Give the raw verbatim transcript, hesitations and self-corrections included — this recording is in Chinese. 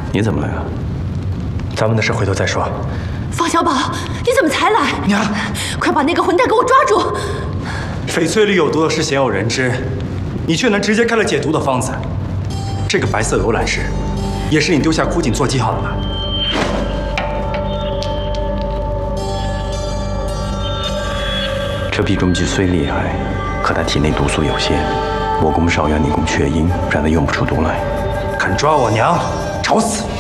你怎么来了？ 咱们的事回头再说。 方小宝，你怎么才来？ 娘， 快把那个混蛋给我抓住！ 翡翠里有毒的事鲜有人知，你却能直接开了解毒的方子。这个白色游览石，也是你丢下枯井做记号的吧？ 这批中剂虽厉害，可它体内毒素有限，我攻少阳，你攻雀阴，让它用不出毒来。 敢抓我娘，找死！